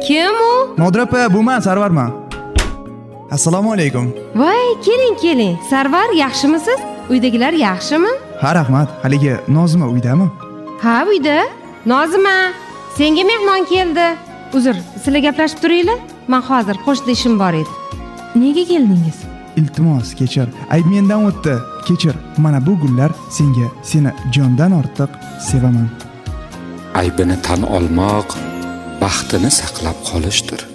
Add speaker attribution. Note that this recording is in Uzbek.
Speaker 1: Kim u?
Speaker 2: Nodira opa, bu men Sarvarman. Assalomu alaykum.
Speaker 1: Voy, keling. Sarvar, yaxshimisiz? Uydagilar yaxshimi?
Speaker 2: Ha, rahmat. Haligi Nozima uydami?
Speaker 1: Ha, uyda. Nozima, senga mehmon keldi. Uzr, sizlar gaplashib turinglar. Men hozir qo'shda ishim bor edi. Nega keldingiz?
Speaker 2: Iltimos, kechir. Ayb mendan o'tdi. Kechir. Mana bu gullar senga, seni jondan ortiq sevaman.
Speaker 3: Aybini tan olmoq baxtini saqlab qolishdir.